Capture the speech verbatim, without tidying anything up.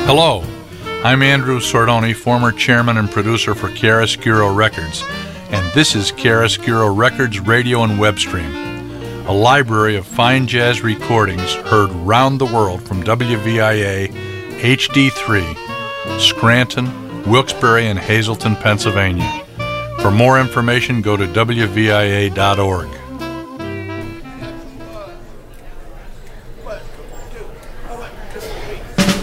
Hello, I'm Andrew Sordoni, former chairman and producer for Chiaroscuro Records, and this is Chiaroscuro Records Radio and Web Stream, a library of fine jazz recordings heard round the world from W V I A H D three, Scranton, Wilkes-Barre, and Hazleton, Pennsylvania. For more information, go to W V I A dot org.